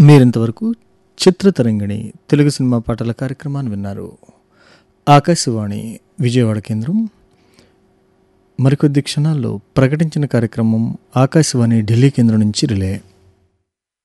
మీరింతవరకు చిత్రతరంగిణి తెలుగు సినిమా పాటల కార్యక్రమాన్ని విన్నారు. ఆకాశవాణి విజయవాడ కేంద్రం. మరికొద్ది క్షణాల్లో ప్రకటించిన కార్యక్రమం ఆకాశవాణి ఢిల్లీ కేంద్రం నుంచి రిలే.